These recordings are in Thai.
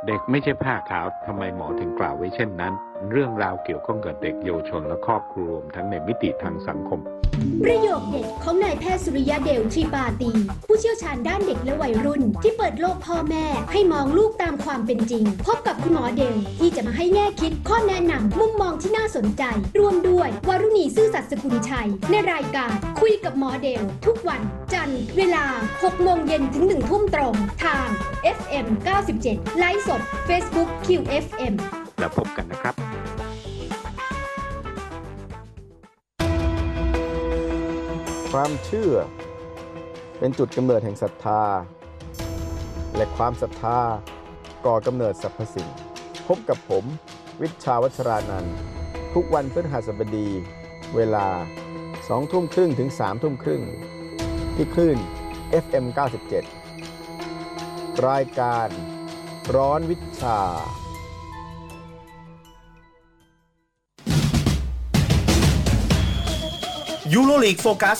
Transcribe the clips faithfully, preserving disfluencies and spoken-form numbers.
เด็กไม่ใช่ผ้าขาวทำไมหมอถึงกล่าวไว้เช่นนั้นเรื่องราวเกี่ยวข้องกับเด็กเยาวชนและครอบครัวรวมทั้งในมิติทางสังคมประโยคเด็ดของนายแพทย์สุริยะเดลทรีปาตีผู้เชี่ยวชาญด้านเด็กและวัยรุ่นที่เปิดโลกพ่อแม่ให้มองลูกตามความเป็นจริงพบกับคุณหมอเดลที่จะมาให้แง่คิดข้อแนะนำมุมมองที่น่าสนใจรวมด้วยวารุณีซื่อสัตย์สกุลชัยในรายการคุยกับหมอเดลทุกวันจันทร์เวลา หกโมงเย็นถึง หนึ่งทุ่มตรงทาง เอฟ เอ็ม เก้าสิบเจ็ด ไลฟ์สด Facebook คิว เอฟ เอ็มแล้วพบกันนะครับความเชื่อเป็นจุดกำเนิดแห่งศรัทธาและความศรัทธาก่อกำเนิดสรรพสิ่งพบกับผมวิชาวัชรานันท์ทุกวันพฤหัสบดีเวลา สองทุ่มครึ่งถึง สามทุ่มครึ่งที่คลื่น เอฟ เอ็ม เก้าสิบเจ็ด รายการร้อนวิชายูโรลีกโฟกัส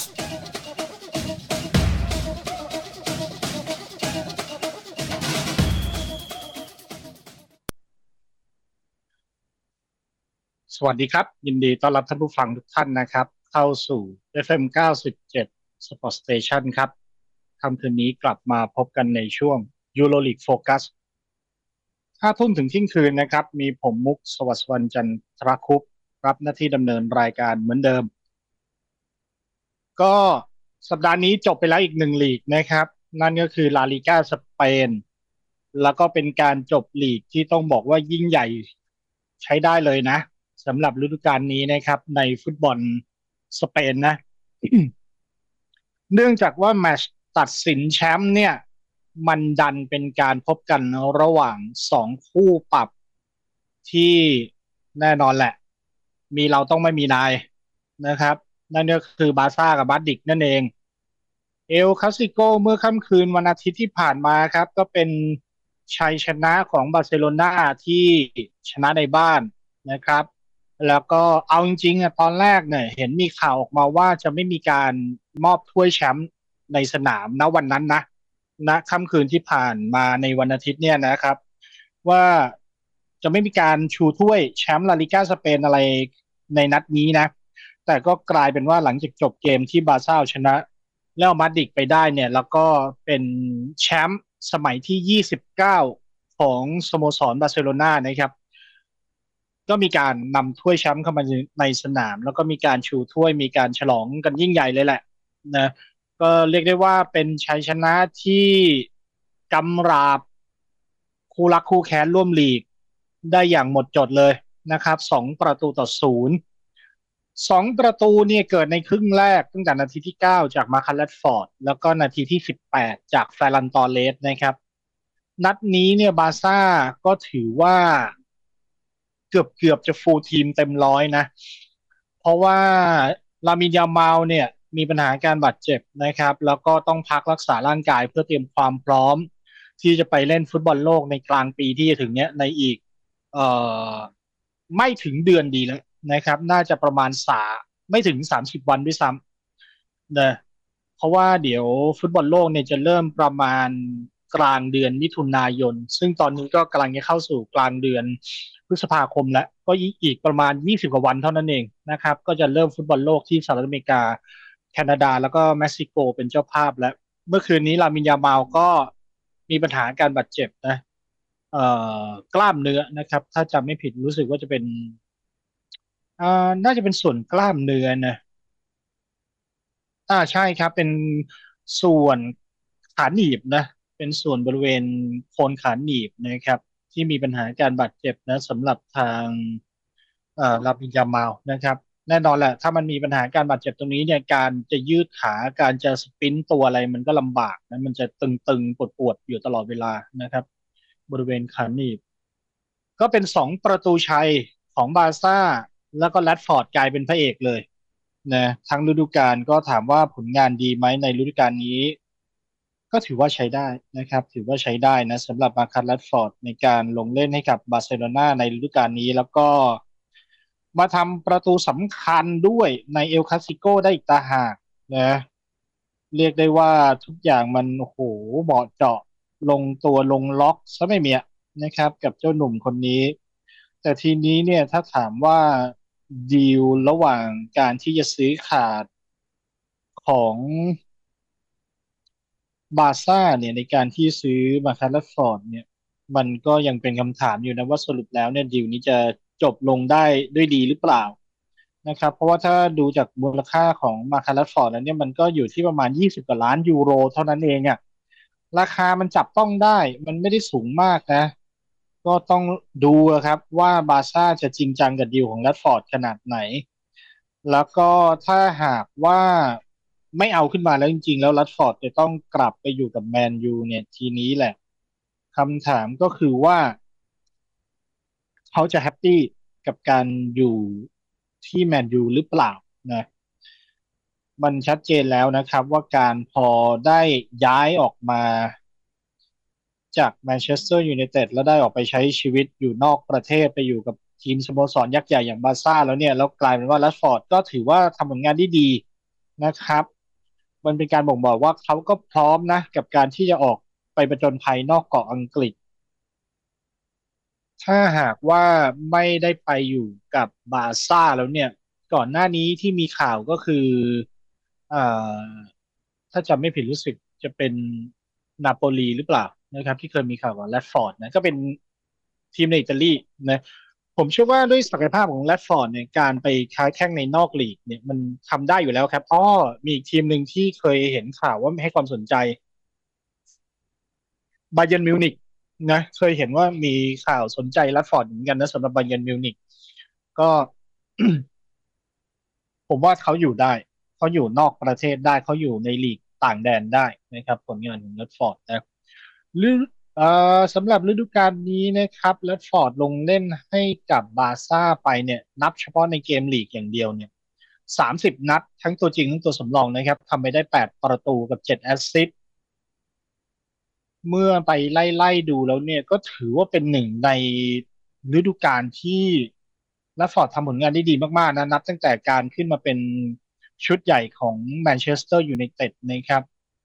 สวัสดีครับยินดีต้อนรับท่านผู้ฟังทุกท่านนะครับเข้าสู่ เอฟ เอ็ม เก้าสิบเจ็ด Sport Station ครับค่ำคืนนี้กลับมาพบกันในช่วง EuroLeague Focus ห้าทุ่มถึงเที่ยงคืนนะครับมีผมมุกสวัสดิ์วรรณจันทรคุปต์รับหน้าที่ดำเนินรายการเหมือนเดิมก็สัปดาห์นี้จบไปแล้วอีกหนึ่งลีกนะครับนั่นก็คือลาลิก้าสเปนแล้วก็เป็นการจบลีกที่ต้องบอกว่ายิ่งใหญ่ใช้ได้เลยนะสำหรับฤดูกาลนี้นะครับในฟุตบอลสเปนนะ เนื่องจากว่าแมตช์ตัดสินแชมป์เนี่ยมันดันเป็นการพบกันระหว่างสองคู่ปรับที่แน่นอนแหละมีเราต้องไม่มีนายนะครับนั่นก็คือบาร์ซ่ากับบาร์ดิกนั่นเองเอลคลาสสิโกเมื่อค่ำคืนวันอาทิตย์ที่ผ่านมาครับก็เป็นชัยชนะของบาร์เซโลนาที่ชนะในบ้านนะครับแล้วก็เอาจริงๆอ่ะตอนแรกเนี่ยเห็นมีข่าวออกมาว่าจะไม่มีการมอบถ้วยแชมป์ในสนามณวันนั้นนะณค่ำคืนที่ผ่านมาในวันอาทิตย์เนี่ยนะครับว่าจะไม่มีการชูถ้วยแชมป์ลาลิก้าสเปนอะไรในนัดนี้นะแต่ก็กลายเป็นว่าหลังจากจบเกมที่บาร์ซ่าชนะแล้วมาดริดไปได้เนี่ยแล้วก็เป็นแชมป์สมัยที่ยี่สิบเก้าของสโมสรบาร์เซโลนานะครับก็มีการนำถ้วยแชมป์เข้ามาในสนามแล้วก็มีการชูถ้วยมีการฉลองกันยิ่งใหญ่เลยแหละนะก็เรียกได้ว่าเป็นชัยชนะที่กำราบคู่รักคู่แค้นร่วมลีกได้อย่างหมดจดเลยนะครับสองประตูต่อศูนย์สองประตูเนี่ยเกิดในครึ่งแรกตั้งแต่นาทีที่เก้าจากมาคันแรดฟอร์ดแล้วก็นาทีที่สิบแปดจากแฟรันตอเรสนะครับนัดนี้เนี่ยบาร์ซ่าก็ถือว่าเกือบเกือบจะฟูลทีมเต็มร้อยนะเพราะว่าลามินยามาลเนี่ยมีปัญหาการบาดเจ็บนะครับแล้วก็ต้องพักรักษาร่างกายเพื่อเตรียมความพร้อมที่จะไปเล่นฟุตบอลโลกในกลางปีที่จะถึงเนี้ยในอีกเอ่อไม่ถึงเดือนดีแล้วนะครับน่าจะประมาณสาไม่ถึงสามสิบวันด้วยซ้ำนะเพราะว่าเดี๋ยวฟุตบอลโลกเนี่ยจะเริ่มประมาณกลางเดือนมิถุนายนซึ่งตอนนี้ก็กำลังจะเข้าสู่กลางเดือนพฤษภาคมแล้วก็อีกประมาณยี่สิบกว่าวันเท่านั้นเองนะครับก็จะเริ่มฟุตบอลโลกที่สหรัฐอเมริกาแคนาดาแล้วก็เม็กซิโกเป็นเจ้าภาพแล้วเมื่อคืนนี้ลามินยามาลก็มีปัญหาการบาดเจ็บนะเอ่อกล้ามเนื้อนะครับถ้าจำไม่ผิดรู้สึกว่าจะเป็นอ่าน่าจะเป็นส่วนกล้ามเนื้อนะอ่าใช่ครับเป็นส่วนขาหนีบนะเป็นส่วนบริเวณโคนขาหนีบนะครับที่มีปัญหาการบาดเจ็บนะสำหรับทางเอ่อลามินยามาลนะครับแน่นอนแหละถ้ามันมีปัญหาการบาดเจ็บตรงนี้เนี่ยการจะยืดขาการจะสปรินต์ตัวอะไรมันก็ลำบากนะมันจะตึงๆปวดๆอยู่ตลอดเวลานะครับบริเวณขาหนีบก็เป็นสองประตูชัยของบาร์ซ่าแล้วก็แรดฟอร์ดกลายเป็นพระเอกเลยนะทั้งฤดูกาลก็ถามว่าผลงานดีไหมในฤดูกาลนี้ก็ถือว่าใช้ได้นะครับถือว่าใช้ได้นะสำหรับมาคัส แรชฟอร์ดในการลงเล่นให้กับบาร์เซโลนาในฤดูกาลนี้แล้วก็มาทำประตูสำคัญด้วยในเอลคลาสสิโกได้อีกต่างหากนะเรียกได้ว่าทุกอย่างมันโอ้โหเหมาะเจาะลงตัวลงล็อกซะไม่มีนะครับกับเจ้าหนุ่มคนนี้แต่ทีนี้เนี่ยถ้าถามว่าดีลระหว่างการที่จะซื้อขาดของบาร์ซ่าเนี่ยในการที่ซื้อมาคาร์ลฟอร์ดเนี่ยมันก็ยังเป็นคำถามอยู่นะว่าสรุปแล้วเนี่ยดีลนี้จะจบลงได้ด้วยดีหรือเปล่านะครับเพราะว่าถ้าดูจากมูลค่าของมาคาร์ลฟอร์ดแล้วเนี่ยมันก็อยู่ที่ประมาณยี่สิบกว่าล้านยูโรเท่านั้นเองอ่ะราคามันจับต้องได้มันไม่ได้สูงมากนะก็ต้องดูอะครับว่าบาร์ซ่าจะจริงจังกับดีลของแรดฟอร์ดขนาดไหนแล้วก็ถ้าหากว่าไม่เอาขึ้นมาแล้วจริงๆแล้วแรดฟอร์ดจะต้องกลับไปอยู่กับแมนยูเนี่ยทีนี้แหละคำถามก็คือว่าเขาจะแฮปปี้กับการอยู่ที่แมนยูหรือเปล่านะมันชัดเจนแล้วนะครับว่าการพอได้ย้ายออกมาจากแมนเชสเตอร์ยูไนเต็ดแล้วได้ออกไปใช้ชีวิตอยู่นอกประเทศไปอยู่กับทีมสโมสรยักษ์ใหญ่อย่างบาร์ซ่าแล้วเนี่ยแล้วกลายเป็นว่าแรชฟอร์ดก็ถือว่าทำผลงานได้ดีนะครับมันเป็นการบ่งบอกว่าเขาก็พร้อมนะกับการที่จะออกไปผจญภัยนอกเกาะอังกฤษถ้าหากว่าไม่ได้ไปอยู่กับบาร์ซ่าแล้วเนี่ยก่อนหน้านี้ที่มีข่าวก็คือเอ่อถ้าจำไม่ผิดรู้สึกจะเป็นนาโปลีหรือเปล่านะครับที่เคยมีข่าวกับแรดฟอร์ดนะก็เป็นทีมในอิตาลีนะผมเชื่อว่าด้วยศักยภาพของแรดฟอร์ดเนี่ยการไปค้าแข่งในนอกลีกเนี่ยมันทำได้อยู่แล้วครับอ้อมีอีกทีมหนึ่งที่เคยเห็นข่าวว่าไม่ให้ความสนใจบาเยิร์นมิวนิกนะเคยเห็นว่ามีข่าวสนใจแรดฟอร์ดเหมือนกันนะสำหรับบาเยิร์นมิวนิกก็ ผมว่าเขาอยู่ได้เขาอยู่นอกประเทศได้เขาอยู่ในลีกต่างแดนได้นะครับผลงานของแรดฟอร์ดนะฤดูเอ่อสำหรับฤดูกาลนี้นะครับแรดฟอร์ดลงเล่นให้กับบาร์ซ่าไปเนี่ยนับเฉพาะในเกมลีกอย่างเดียวเนี่ยสามสิบนัดทั้งตัวจริงทั้งตัวสำรองนะครับทำไปได้แปดประตูกับเจ็ดแอสซิสต์เมื่อไปไล่ๆดูแล้วเนี่ยก็ถือว่าเป็นหนึ่งในฤดูกาลที่แรดฟอร์ดทำผลงานได้ดีมากๆนะนับตั้งแต่การขึ้นมาเป็นชุดใหญ่ของแมนเชสเตอร์ยูไนเต็ดนะครับ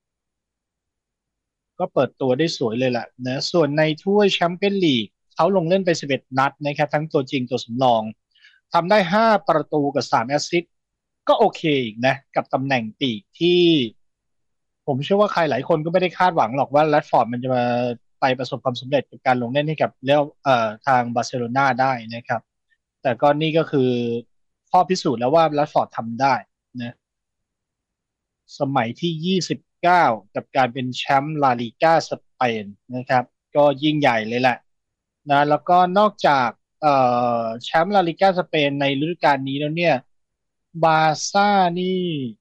ก็เปิดตัวได้สวยเลยแหละนะส่วนในถ้วยแชมเปี้ยนลีกเขาลงเล่นไปสิบเอ็ดนัดนะครับทั้งตัวจริงตัวสำรองทำได้ห้าประตูกับสามแอสซิสต์ก็โอเคอีกนะกับตำแหน่งปีกที่ผมเชื่อว่าใครหลายคนก็ไม่ได้คาดหวังหรอกว่าแรดฟอร์ดมันจะมาไปประสบความสำเร็จกับการลงเล่นให้กับเรียกเอ่อทางบาร์เซโลนาได้นะครับแต่ก็นี่ก็คือข้อพิสูจน์แล้วว่าแรดฟอร์ดทำได้นะสมัยที่ยี่สิบเก้ากับการเป็นแชมป์ลาลิก้าสเปนนะครับก็ยิ่งใหญ่เลยแหละนะแล้วก็นอกจากเอ่อแชมป์ลาลิก้าสเปนในฤดูกาลนี้แล้วเนี่ยบาร์ซ่านี่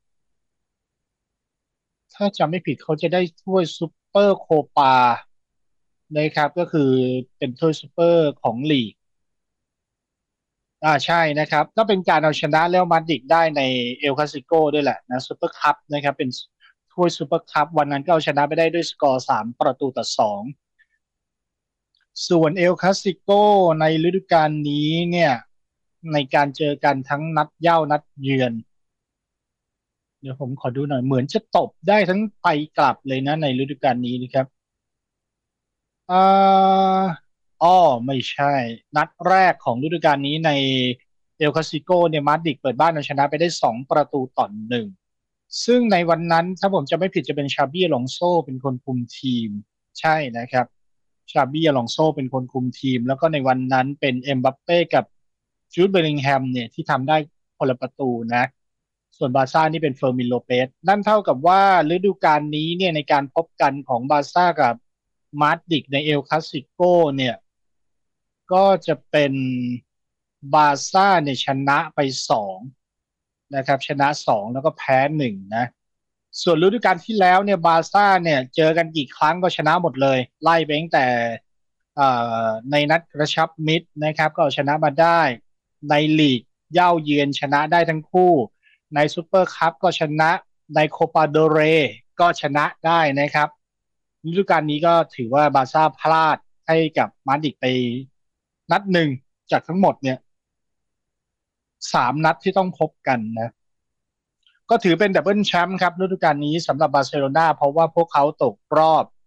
ถ้าจำไม่ผิดเขาจะได้ถ้วยซูเปอร์โคปานะครับก็คือเป็นถ้วยซูเปอร์ของลีกอ่าใช่นะครับก็เป็นการเอาชนะเรอัลมาดริดได้ในเอลคลาสิโกด้วยแหละนะซูเปอร์คัพนะครับเป็นถ้วยซูเปอร์คัพวันนั้นก็เอาชนะไปได้ด้วยสกอร์สามประตูต่อสองส่วนเอลคลาสิโกในฤดูกาลนี้เนี่ยในการเจอกันทั้งนัดเย้านัดเยือนเดี๋ยวผมขอดูหน่อยเหมือนจะตบได้ทั้งไปกลับเลยนะในฤดูกาลนี้นะครับ อ่าอ้อไม่ใช่นัดแรกของฤดูกาลนี้ในเอลคลาสิโกเนี่ยมาดริดเปิดบ้านเอาชนะไปได้สองประตูต่อหนึ่งซึ่งในวันนั้นถ้าผมจะไม่ผิดจะเป็นชาบี้อลองโซเป็นคนคุมทีมใช่นะครับชาบี้อลองโซเป็นคนคุมทีมแล้วก็ในวันนั้นเป็นเอ็มบัปเป้กับจูดเบลลิงแฮมเนี่ยที่ทำได้คนละประตูนะส่วนบาร์ซ่านี่เป็นเฟอร์มินโลเปสนั่นเท่ากับว่าฤดูกาลนี้เนี่ยในการพบกันของบาร์ซ่ากับมาดริดในเอลคลาสสิโกเนี่ยก็จะเป็นบาร์ซ่าเนี่ยชนะไปสองนะครับชนะสองแล้วก็แพ้หนึ่งนะส่วนฤดูกาลที่แล้วเนี่ยบาร์ซ่าเนี่ยเจอกันกี่ครั้งก็ชนะหมดเลยไล่ไปตั้งแต่ในนัดกระชับมิตรนะครับก็ชนะมาได้ในลีกเย่าเยือนชนะได้ทั้งคู่ในซูเปอร์คัพก็ชนะในโคปาเดเรก็ชนะได้นะครับฤดูกาลนี้ก็ถือว่าบาร์ซ่าพลาดให้กับมาดริดไปนัดหนึ่งจากทั้งหมดเนี่ยสามนัดที่ต้องพบกันนะก็ถือเป็นดับเบิลแชมป์ครับฤดูกาลนี้สำหรับบาร์เซโลนาเพราะว่าพวกเขาตกรอบ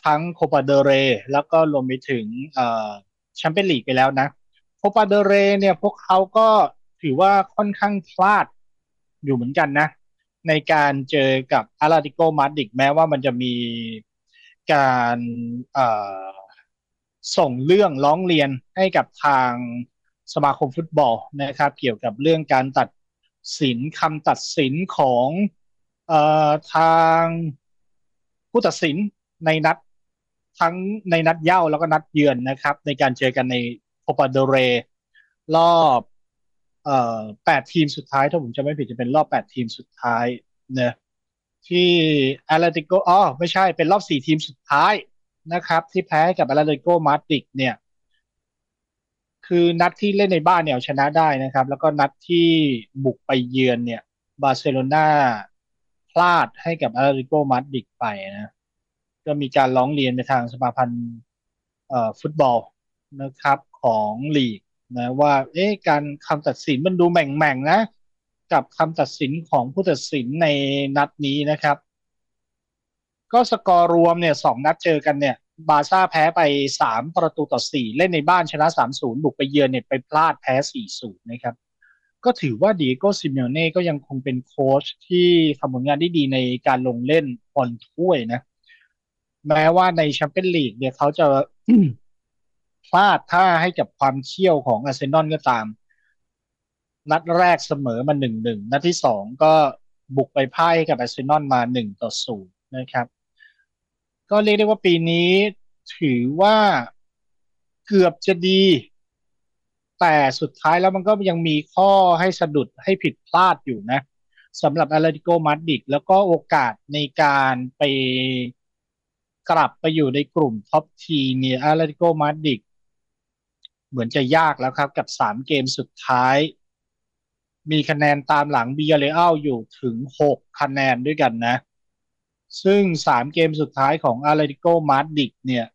ทั้งโคปาเดเรแล้วก็รวมไปถึงเอ่อแชมเปี้ยนลีกไปแล้วนะโคปาเดเรเนี่ยพวกเขาก็ถือว่าค่อนข้างพลาดอยู่เหมือนกันนะในการเจอกับอาราติโกมาดริดแม้ว่ามันจะมีการเอ่อส่งเรื่องร้องเรียนให้กับทางสมาคมฟุตบอลนะครับเกี่ยวกับเรื่องการตัดสินคำตัดสินของเอ่อทางผู้ตัดสินในนัดทั้งในนัดเย้าแล้วก็นัดเยือนนะครับในการเจอกันในโคปาเดเรรอบเอ่อแปดทีมสุดท้ายถ้าผมจำไม่ผิดจะเป็นรอบแปดทีมสุดท้ายเนะที่อาราติโกอ๋อไม่ใช่เป็นรอบสี่ทีมสุดท้ายนะครับที่แพ้กับอาราติโกมาดริดเนี่ยคือนัดที่เล่นในบ้านเนี่ยเอาชนะได้นะครับแล้วก็นัดที่บุกไปเยือนเนี่ยบาร์เซโลนาพลาดให้กับอาราติโกมาดริดไปนะก็มีการร้องเรียนไปทางสมาพันธ์เอ่อฟุตบอลนะครับของลีกนะว่าเอ๊ะการคำตัดสินมันดูแหม่งๆนะกับคำตัดสินของผู้ตัดสินในนัดนี้นะครับก็สกอร์รวมเนี่ยสองนัดเจอกันเนี่ยบาร์ซ่าแพ้ไปสามประตูต่อสี่เล่นในบ้านชนะ สามศูนย์ บุกไปเยือนเนี่ยไปพลาดแพ้ สี่ศูนย์ นะครับก็ถือว่าดิเอโกซิเมโอเน่ก็ยังคงเป็นโค้ชที่ทำผลงานได้ดีในการลงเล่นบอลถ้วยนะแม้ว่าในแชมเปี้ยนลีกเนี่ยเขาจะ พลาดท่าให้กับความเขี้ยวของอาร์เซนอลก็ตามนัดแรกเสมอมา หนึ่งหนึ่ง นัดที่สองก็บุกไปพ่ายให้กับอาร์เซนอลมาหนึ่งต่อศูนย์นะครับก็เรียกได้ว่าปีนี้ถือว่าเกือบจะดีแต่สุดท้ายแล้วมันก็ยังมีข้อให้สะดุดให้ผิดพลาดอยู่นะสำหรับอาราติโกมาดริดแล้วก็โอกาสในการไปกลับไปอยู่ในกลุ่มท็อปทีเนี่ยอาราติโกมาดริดเหมือนจะยากแล้วครับกับสามเกมสุดท้ายมีคะแนนตามหลังบิยาเรอัลอยู่ถึงหกคะแนนด้วยกันนะซึ่งสามเกมสุดท้ายของอาราติโกมาดริดเนี่ย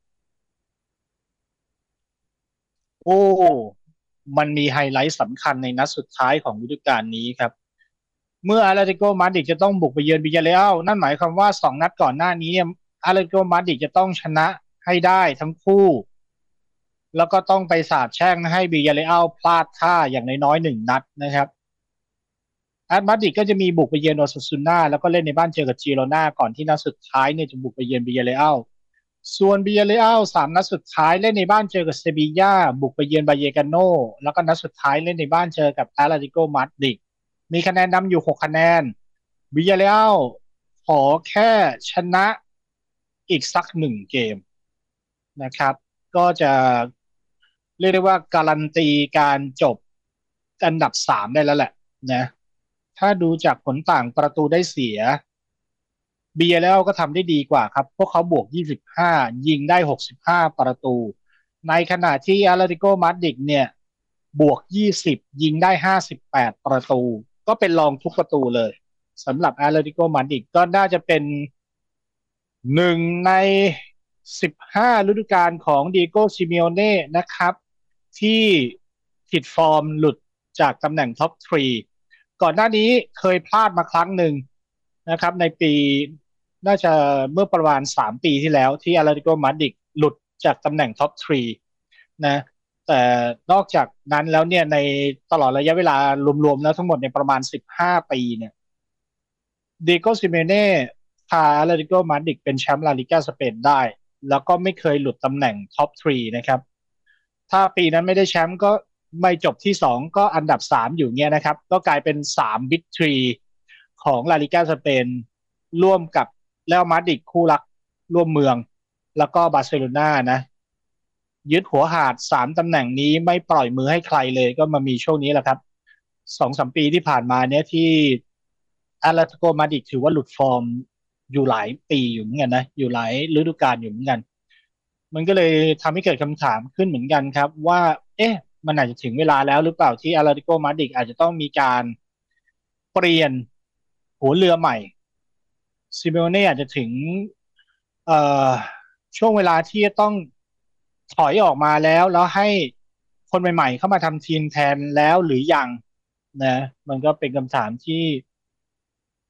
โอ้มันมีไฮไลท์สำคัญในนัดสุดท้ายของฤดูกาลนี้ครับเมื่ออาราติโกมาดริดจะต้องบุกไปเยือนบิยาเรอัลนั่นหมายความว่าสองนัดก่อนหน้านี้เนี่ยอาราติโกมาดริดจะต้องชนะให้ได้ทั้งคู่แล้วก็ต้องไปสาปแช่งให้บิยาเรอัลพลาดท่าอย่างน้อยๆหนึ่งนัดนะครับอาร์มาดริดก็จะมีบุกไปเยือนโอซาซูน่าแล้วก็เล่นในบ้านเจอกับจิโรนาก่อนที่นัดสุดท้ายเนี่ยจะบุกไปเยือนบิยาเรอัลส่วนบิยาเรอัลสามนัดสุดท้ายเล่นในบ้านเจอกับเซบีญ่าบุกไปเยือนบาเยกาโนแล้วก็นัดสุดท้ายเล่นในบ้านเจอกับอาราติโกมาดริดมีคะแนนนำอยู่หกคะแนนบิยาเรอัลขอแค่ชนะอีกสักหนึ่งเกมนะครับก็จะเรียกได้ว่าการันตีการจบอันดับสามได้แล้วแหละนะถ้าดูจากผลต่างประตูได้เสียเบียร์แล้วก็ทำได้ดีกว่าครับพวกเขาบวกยี่สิบห้ายิงได้หกสิบห้าประตูในขณะที่อาราติโกมาดริดเนี่ยบวกยี่สิบยิงได้ห้าสิบแปดประตูก็เป็นรองทุกประตูเลยสำหรับอาราติโกมาดริดก็น่าจะเป็นหนึ่งในสิบห้าฤดูกาลของดิเอโกซิเมโอเน่นะครับที่ผิดฟอร์มหลุดจากตำแหน่งท็อปสามก่อนหน้านี้เคยพลาดมาครั้งหนึ่งนะครับในปีน่าจะเมื่อประมาณสามปีที่แล้วที่อาราติโกมาดริดหลุดจากตำแหน่งท็อปสามนะแต่นอกจากนั้นแล้วเนี่ยในตลอดระยะเวลารวมๆแล้วทั้งหมดในประมาณสิบห้าปีเนี่ยดิเอโกซิเมโอเน่พาอาราติโกมาดริดเป็นแชมป์ลาลิก้าสเปนได้แล้วก็ไม่เคยหลุดตำแหน่งท็อปสามนะครับถ้าปีนั้นไม่ได้แชมป์ก็ไม่จบที่สองก็อันดับสามอยู่เงี้ยนะครับก็กลายเป็นสามบิ๊กทรีของลาลิก้าสเปนร่วมกับเรอัลมาดริดคู่รักร่วมเมืองแล้วก็บาร์เซโลนานะยึดหัวหาดสามตำแหน่งนี้ไม่ปล่อยมือให้ใครเลยก็มามีช่วงนี้แหละครับ สองสาม ปีที่ผ่านมาเนี่ยที่อาราติโกมาดริดถือว่าหลุดฟอร์มอยู่หลายปีอยู่เหมือนกันนะอยู่หลายฤดูกาลอยู่เหมือนกันมันก็เลยทำให้เกิดคำถามขึ้นเหมือนกันครับว่าเอ๊ะมันอาจจะถึงเวลาแล้วหรือเปล่าที่อาราติโกมาดริดอาจจะต้องมีการเปลี่ยนหัวเรือใหม่ซิเมโอเน่อาจจะถึงเอ่อช่วงเวลาที่จะต้องถอยออกมาแล้วแล้วให้คนใหม่ๆเข้ามาทำทีมแทนแล้วหรือยังนะมันก็เป็นคำถามที่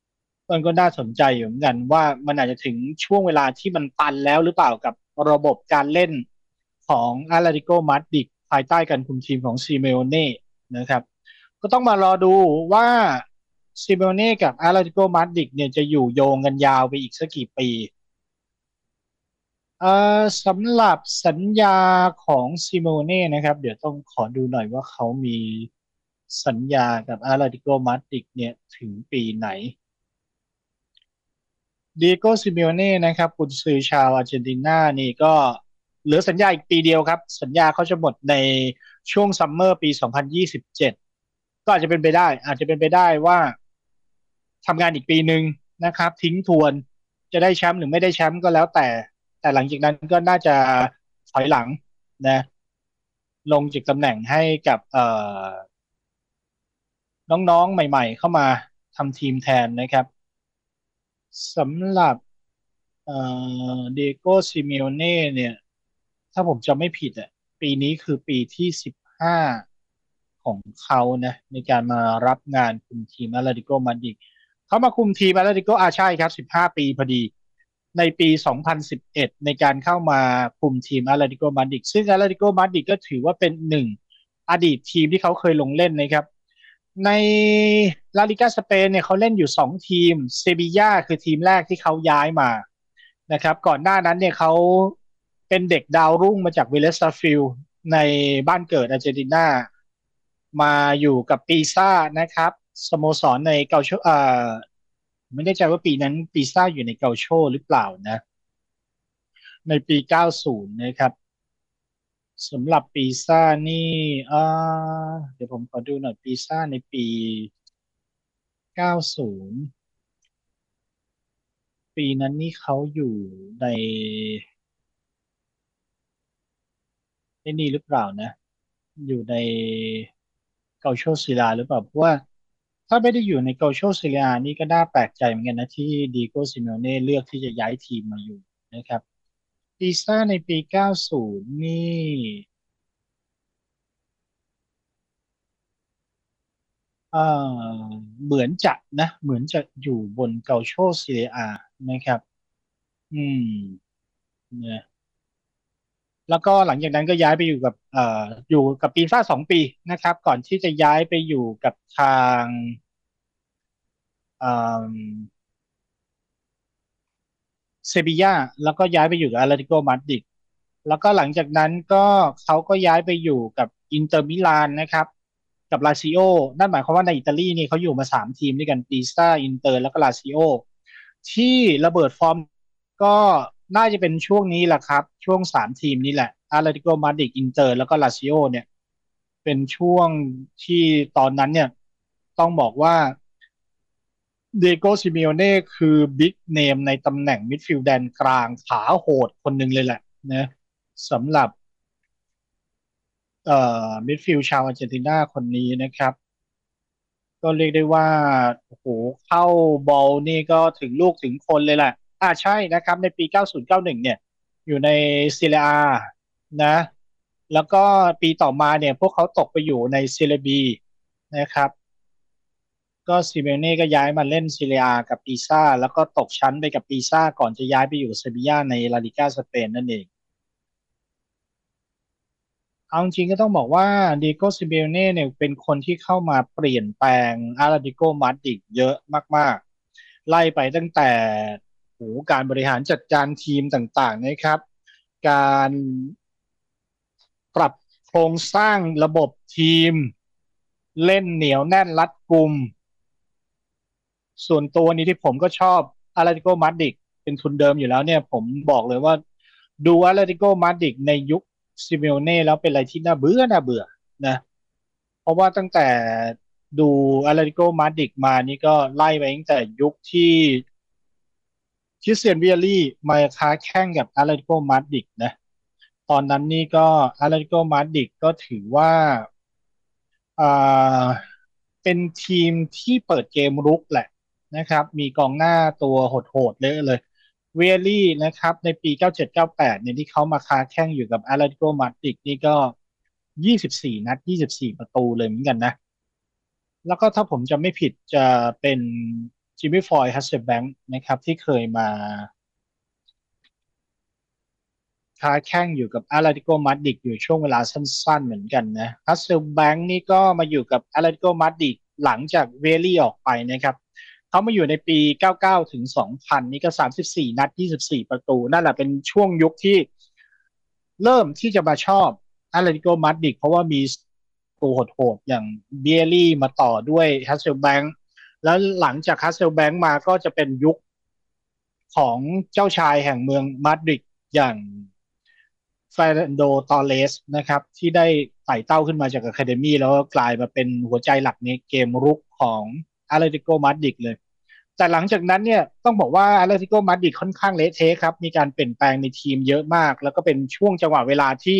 มันก็น่าสนใจอยู่เหมือนกันว่ามันอาจจะถึงช่วงเวลาที่มันตันแล้วหรือเปล่ากับระบบการเล่นของอาร์ l ติโกมาดริดภายใต้การคุมทีมของซิเมโอเน่นะครับก็ต้องมารอดูว่าซิเมโอเน่กับอาร์ l ติโกมาดริดเนี่ยจะอยู่โยงกันยาวไปอีกสักกี่ปีเอ่อสำหรับสัญญาของซิโมเน่นะครับเดี๋ยวต้องขอดูหน่อยว่าเขามีสัญญากับอาร์ l ติโกมาดริดเนี่ยถึงปีไหนเดียโกซิเมโอเน่นะครับกุนซือชาวอาร์เจนตินานี่ก็เหลือสัญญาอีกปีเดียวครับสัญญาเขาจะหมดในช่วงซัมเมอร์ปีสองพันยี่สิบเจ็ดก็อาจจะเป็นไปได้อาจจะเป็นไปได้ว่าทำงานอีกปีหนึ่งนะครับทิ้งทวนจะได้แชมป์หรือไม่ได้แชมป์ก็แล้วแต่แต่หลังจากนั้นก็น่าจะถอยหลังนะลงจากตำแหน่งให้กับเอ่อน้องๆใหม่ๆเข้ามาทำทีมแทนนะครับสำหรับเอ่อเดโก้ซิเมโอเน่เนี่ยถ้าผมจำไม่ผิดอ่ะปีนี้คือปีที่สิบห้าของเขานะในการมารับงานคุมทีมอาร์ l ติโกมาดริดเขามาคุมทีมอาร์ l ติโกอาใช่ครับสิบห้าปีพอดีในปีสองพันสิบเอ็ดในการเข้ามาคุมทีมอาร์ l ติโกมาดริดซึ่งอาร์ l ติโกมาดริดก็ถือว่าเป็นหนึ่งอดีตทีมที่เขาเคยลงเล่นนะครับในลาลิกาสเปนเนี่ยเขาเล่นอยู่สองทีมเซบีย่าคือทีมแรกที่เขาย้ายมานะครับก่อนหน้านั้นเนี่ยเขาเป็นเด็กดาวรุ่งมาจากเวเลสตาฟิลในบ้านเกิดอาร์เจนตินามาอยู่กับปีซ่านะครับสโมสรในเกาโชเอ่อไม่แน่ใจว่าปีนั้นปีซ่าอยู่ในเกาโชหรือเปล่านะในปีเก้าสิบนะครับสำหรับปีซ่านี่เอ่อเดี๋ยวผมขอดูหน่อยปีซ่าในปีเก้าสิบปีนั้นนี่เขาอยู่ในในนี่หรือเปล่านะอยู่ในเกาโชซิลาหรือเปล่าเพราะว่าถ้าไม่ได้อยู่ในเกาโชซิลานี่ก็น่าแปลกใจเหมือนกันนะที่ดีโก้ซิเมโอเน่เลือกที่จะย้ายทีมมาอยู่นะครับปีซ่าในปีเก้าสิบนี่เอ่อเหมือนจะนะเหมือนจะอยู่บนเกาโชซิลานะครับอืมเนี่ยแล้วก็หลังจากนั้นก็ย้ายไปอยู่กับเอ่ออยู่กับปีซ่าสองปีนะครับก่อนที่จะย้ายไปอยู่กับทางเอ่อ เซบีย่าแล้วก็ย้ายไปอยู่กับอาร์ l ติโกมาดริดแล้วก็หลังจากนั้นก็เขาก็ย้ายไปอยู่กับอินเตอร์มิลานนะครับกับลาซิโอนั่นหมายความว่าในอิตาลีนี่เขาอยู่มาสามทีมด้วยกันปีซ่าอินเตอร์แล้วก็ลาซิโอที่ระเบิดฟอร์มก็น่าจะเป็นช่วงนี้แหละครับช่วงสามทีมนี้แหละอาร์ l ติโกมาดริดอินเตอร์แล้วก็ลาซิโอเนี่ยเป็นช่วงที่ตอนนั้นเนี่ยต้องบอกว่า เดโกซิเมโอเน่คือบิ๊กเนมในตำแหน่งมิดฟิลด์แดนกลางขาโหดคนหนึ่งเลยแหละนะสำหรับเอ่อมิดฟิลด์ชาวอาร์เจนตินาคนนี้นะครับก็เรียกได้ว่าโอ้โหเข้าบอลนี่ก็ถึงลูกถึงคนเลยแหละอ่าใช่นะครับในปีเก้าสิบ เก้าสิบเอ็ดเก้าสิบเอ็ดเนี่ยอยู่ในซีเรียอานะแล้วก็ปีต่อมาเนี่ยพวกเขาตกไปอยู่ในซีเรียบีนะครับก็ซิเมเน่ก็ย้ายมาเล่นซีเรียกับปีซ่าแล้วก็ตกชั้นไปกับปีซ่าก่อนจะย้ายไปอยู่เซบีย่าในลาลิก้าสเปนนั่นเองเอาจริงๆก็ต้องบอกว่าดิโก้ซิเมเน่เนี่ยเป็นคนที่เข้ามาเปลี่ยนแปลงอาราดิโกมาดริดเยอะมากๆไล่ไปตั้งแต่โหการบริหารจัดการทีมต่างๆนะครับการปรับโครงสร้างระบบทีมเล่นเหนียวแน่นรัดกุม ส่วนตัวนี้ที่ผมก็ชอบอาราติโกมาดริดเป็นทุนเดิมอยู่แล้วเนี่ยผมบอกเลยว่าดูอาราติโกมาดริดในยุคซิเมโอเน่แล้วเป็นอะไรที่น่าเบื่อน่าเบื่อนะเพราะว่าตั้งแต่ดูอาราติโกมาดริดมานี่ก็ไล่ไปตั้งแต่ยุคที่คริสเตียนวิเอรี่มาค้าแข่งกับอาราติโกมาดริดนะตอนนั้นนี่ก็อาราติโกมาดริดก็ถือว่าอ่าเป็นทีมที่เปิดเกมรุกแหละ นะครับมีกองหน้าตัวโหดๆเลยเลยเวลลี่นะครับในปีเก้าเจ็ด เก้าแปดเนี่ยที่เขามาค้าแข่งอยู่กับอาร์ l ติโกมาดริดนี่ก็ยี่สิบสี่นัดยี่สิบสี่ประตูเลยเหมือนกันนะแล้วก็ถ้าผมจะไม่ผิดจะเป็นจิมมี่ฟอยด์ฮัสเซลแบงค์นะครับที่เคยมาค้าแข่งอยู่กับอาร์ l ติโกมาดริดอยู่ช่วงเวลาสั้นๆเหมือนกันนะฮัสเซลแบงค์นี่ก็มาอยู่กับอาร์ l ติโกมาดริดหลังจากเวลลี่ออกไปนะครับเขามาอยู่ในปีเก้าสิบเก้าถึงสองพันนี่ก็สามสิบสี่นัดยี่สิบสี่ประตูนั่นแหละเป็นช่วงยุคที่เริ่มที่จะมาชอบอาร์ l ติโกมาดริดเพราะว่ามีตัวโหดๆอย่างเบลลี่มาต่อด้วยฮัสเซลแบงค์แล้วหลังจากฮัสเซลแบงค์มาก็จะเป็นยุคของเจ้าชายแห่งเมืองมาดริดอย่างเฟรนันโด ตอร์เรสนะครับที่ได้ไต่เต้าขึ้นมาจากอะคาเดมี่แล้วก็กลายมาเป็นหัวใจหลักในเกมรุกของอาร์ l ติโกมาดริดเลยแต่หลังจากนั้นเนี่ยต้องบอกว่าอาร์ l ติโกมาดริดค่อนข้างเละเทะครับมีการเปลี่ยนแปลงในทีมเยอะมากแล้วก็เป็นช่วงจังหวะเวลาที่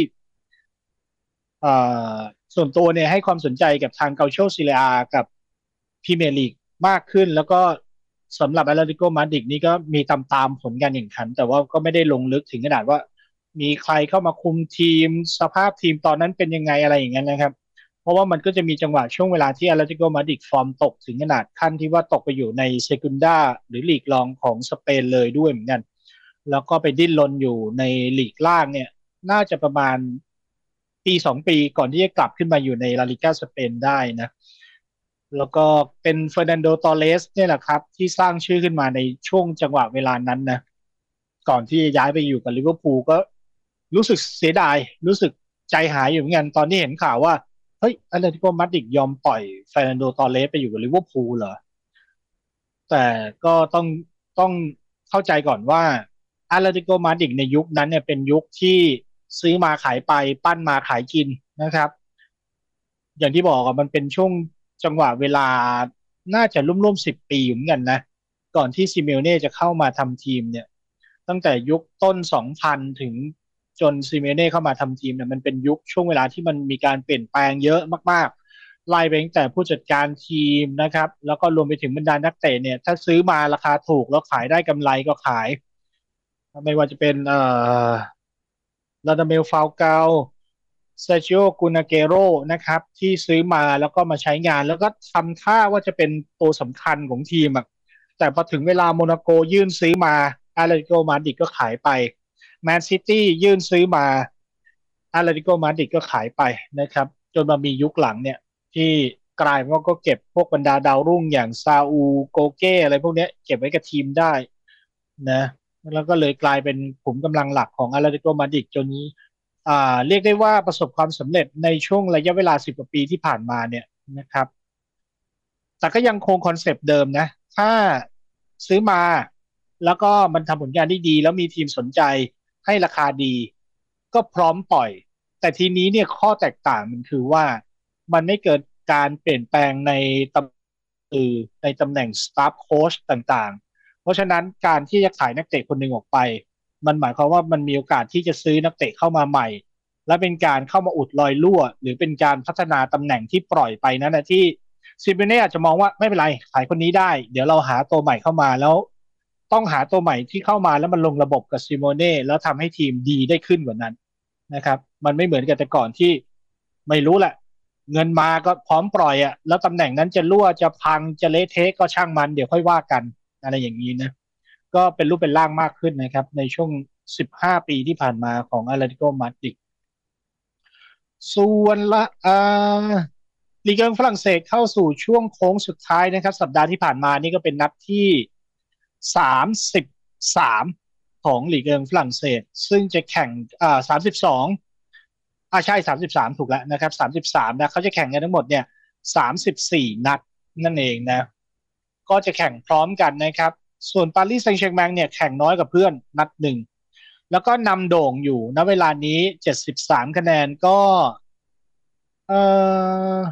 ส่วนตัวเนี่ยให้ความสนใจกับทางเกาโชซิเลียกับพรีเมียร์ลีกมากขึ้นแล้วก็สำหรับอาร์ l ติโกมาดริดนี่ก็มีตามตามผลการแข่งขันแต่ว่าก็ไม่ได้ลงลึกถึงขนาดว่ามีใครเข้ามาคุมทีมสภาพทีมตอนนั้นเป็นยังไงอะไรอย่างเงี้ยนะครับเพราะว่ามันก็จะมีจังหวะช่วงเวลาที่อาร์ l ติโกมาดริดฟอร์มตกถึงขนาดขั้นที่ว่าตกไปอยู่ในเซกุนดาหรือลีกรองของสเปนเลยด้วยเหมือนกันแล้วก็ไปดิ้นรนอยู่ในลีกล่างเนี่ยน่าจะประมาณปีสองปีก่อนที่จะกลับขึ้นมาอยู่ในลาลิก้าสเปนได้นะแล้วก็เป็นเฟอร์นันโด ตอร์เรสเนี่ยแหละครับที่สร้างชื่อขึ้นมาในช่วงจังหวะเวลานั้นนะก่อนที่จะย้ายไปอยู่กับลิเวอร์พูลก็รู้สึกเสียดายรู้สึกใจหายอยู่เหมือนกันตอนที่เห็นข่าวว่าเฮ้ยอาร์ l ติโกมาดริดยอมปล่อยเฟอร์นันโด ตอร์เรสไปอยู่กับลิเวอร์พูลเหรอแต่ก็ต้องต้องเข้าใจก่อนว่าอาร์ l ติโกมาดริดในยุคนั้นเนี่ยเป็นยุคที่ซื้อมาขายไปปั้นมาขายกินนะครับอย่างที่บอกมันเป็นช่วงจังหวะเวลาน่าจะร่วมๆสิบปีอยู่เหมือนกันนะก่อนที่ซิเมโอเน่จะเข้ามาทำทีมเนี่ยตั้งแต่ยุคต้นสองพันถึงจนซิเมโอเน่เข้ามาทำทีมเนี่ยมันเป็นยุคช่วงเวลาที่มันมีการเปลี่ยนแปลงเยอะมากๆไล่ไปตั้งแต่ผู้จัดการทีมนะครับแล้วก็รวมไปถึงบรรดานักเตะเนี่ยถ้าซื้อมาราคาถูกแล้วขายได้กำไรก็ขายไม่ว่าจะเป็นเอ่อลาดาเมล ฟาลกาเซอร์จิโอ กูนาเกโรนะครับที่ซื้อมาแล้วก็มาใช้งานแล้วก็ทำท่าว่าจะเป็นตัวสำคัญของทีมอ่ะแต่พอถึงเวลาโมนาโกยื่นซื้อมาอาร์ l ติโกมาดริดก็ขายไปแมนซิตี้ยื่นซื้อมาอาร์ l ติโกมาดริดก็ขายไปนะครับจนมามียุคหลังเนี่ยที่กลายว่าก็เก็บพวกบรรดาดาวรุ่งอย่างซาอูโกเก้อะไรพวกนี้เก็บไว้กับทีมได้นะแล้วก็เลยกลายเป็นขุมกำลังหลักของอาร์ l ติโกมาดริดจนอ่าเรียกได้ว่าประสบความสำเร็จในช่วงระยะเวลาสิบกว่าปีที่ผ่านมาเนี่ยนะครับแต่ก็ยังคงคอนเซปต์เดิมนะถ้าซื้อมาแล้วก็มันทำผลงานได้ดีแล้วมีทีมสนใจให้ราคาดีก็พร้อมปล่อยแต่ทีนี้เนี่ยข้อแตกต่างมันคือว่ามันไม่เกิดการเปลี่ยนแปลงในตำในตำแหน่งสตาฟโค้ชต่างๆเพราะฉะนั้นการที่จะขายนักเตะคนหนึ่งออกไปมันหมายความว่ามันมีโอกาสที่จะซื้อนักเตะเข้ามาใหม่และเป็นการเข้ามาอุดรอยรั่วหรือเป็นการพัฒนาตำแหน่งที่ปล่อยไปนั้นนะที่ซิเมเน่อาจจะมองว่าไม่เป็นไรขายคนนี้ได้เดี๋ยวเราหาตัวใหม่เข้ามาแล้วต้องหาตัวใหม่ที่เข้ามาแล้วมันลงระบบกับซิโมเน่แล้วทำให้ทีมดีได้ขึ้นกว่านั้นนะครับมันไม่เหมือนกับแต่ก่อนที่ไม่รู้แหละเงินมาก็พร้อมปล่อยอ่ะแล้วตำแหน่งนั้นจะรั่วจะพังจะเละเทะก็ช่างมันเดี๋ยวค่อยว่ากันอะไรอย่างนี้นะก็เป็นรูปเป็นร่างมากขึ้นนะครับในช่วงสิบห้าปีที่ผ่านมาของอาร์ l ติโกมาดริดส่วนละอ่าลีกเอิงฝรั่งเศสเข้าสู่ช่วงโค้งสุดท้ายนะครับสัปดาห์ที่ผ่านมานี่ก็เป็นนัดที่สามสิบสามของลีกเอิงฝรั่งเศสซึ่งจะแข่งอ่าสามสิบสองอ่าใช่สามสิบสามถูกแล้วนะครับสามสิบสามนะเขาจะแข่งกันทั้งหมดเนี่ยสามสิบสี่นัดนั่นเองนะก็จะแข่งพร้อมกันนะครับส่วนปารีสแซงต์แชร์แมงเนี่ยแข่งน้อยกับเพื่อนนัดหนึ่งแล้วก็นำโด่งอยู่ณเวลานี้เจ็ดสิบสามคะแนนก็เอ่อ